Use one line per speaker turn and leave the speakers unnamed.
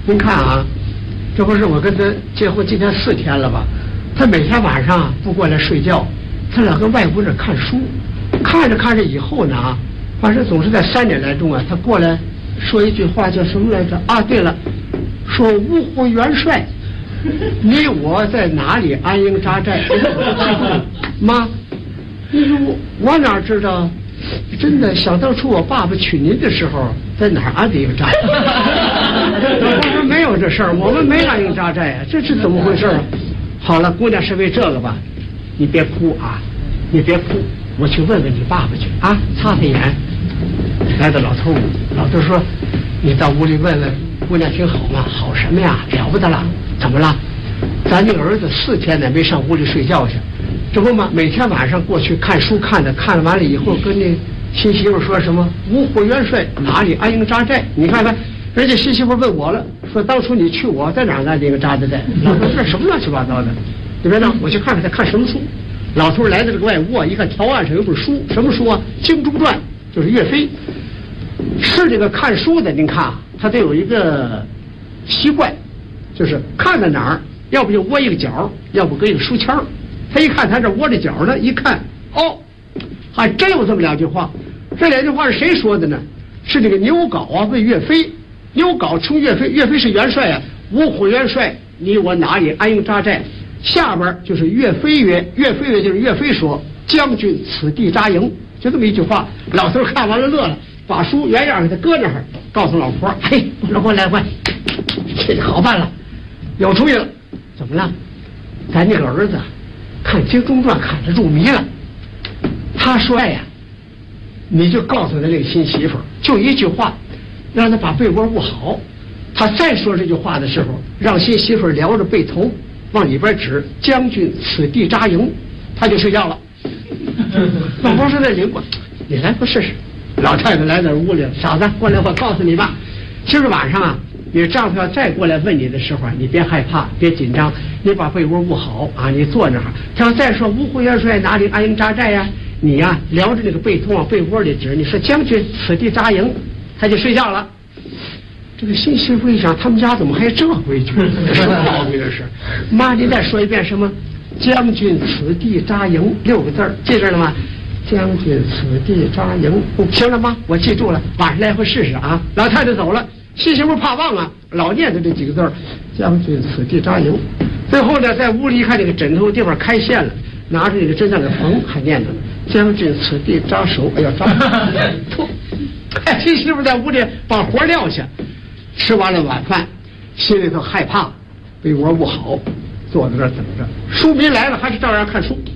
您看啊，这不是我跟他结婚今天4天了吧？他每天晚上不过来睡觉，他老跟外屋这看书，看着看着以后呢，反正总是在3点来钟啊，他过来说一句话，叫什么来着？啊，对了，说芜湖元帅，你我在哪里安营扎寨？妈，你说我哪知道？真的，想当初我爸爸娶您的时候，在哪儿安的营扎寨？我说没有这事儿，我们没安营扎寨啊，这是怎么回事啊？好了，姑娘是为这个吧？你别哭啊，你别哭，我去问问你爸爸去啊，擦擦眼。来到老头屋，老头说：“你到屋里问问姑娘挺好吗？好什么呀？了不得了！怎么了？咱那个儿子4天呢没上屋里睡觉去。”这不嘛，每天晚上过去看书看完了以后，跟那新媳妇说什么芜湖元帅哪里安营扎寨？你看看，人家新媳妇问我了，说当初你去我在哪儿安营扎的寨？老头说什么乱七八糟的？你别闹，我去看看他看什么书。老头来到这个外屋，一看条案上有本书，什么书啊？《精忠传》，就是岳飞。是这个看书的，您看啊，他得有一个习惯，就是看到哪儿，要不就窝一个角，要不搁一个书签儿。他一看他这窝着脚呢，一看哦，还真有这么2句话。这2句话是谁说的呢？是这个牛皋啊问岳飞，牛皋称岳飞，岳飞是元帅啊，芜湖元帅，你我哪里安营扎寨？下边就是岳飞曰，岳飞曰就是岳飞说，将军此地扎营，就这么一句话。老头看完了乐了，把书原样给他搁那儿，告诉老婆，嘿，老婆来，这就好办了，有主意了。怎么了？咱那个儿子看《精忠传》看得入迷了，他说呀，你就告诉他那个新媳妇儿，就一句话，让他把被窝捂好。他再说这句话的时候，让新媳妇儿撩着被头往里边指，将军此地扎营，他就睡觉了。老婆说那灵光，你来不试试？老太太来到屋里，嫂子过来，我告诉你吧，今儿晚上啊，你丈夫要再过来问你的时候，你别害怕，别紧张，你把被窝捂好啊，你坐那儿。他要再说芜湖元帅哪里安营扎寨呀，你呀撩着那个被头往被窝里指，你说将军此地扎营，他就睡觉了。这个新媳妇一想，他们家怎么还有这规矩？什么毛病这是？妈，您再说一遍什么？将军此地扎营6个字，记着了吗？将军此地扎营，行了吗？我记住了，晚上来回试试啊。老太太走了，新媳妇怕忘啊，老念着这几个字，将军此地扎营。最后呢，在屋里一看这个枕头地方开线了，拿着这个针上给缝，还念着呢，将军此地扎手。哎呀，扎！新媳妇在屋里把活撂下，吃完了晚饭，心里头害怕，被窝捂好，坐在这儿等着。书迷来了，还是照样看书。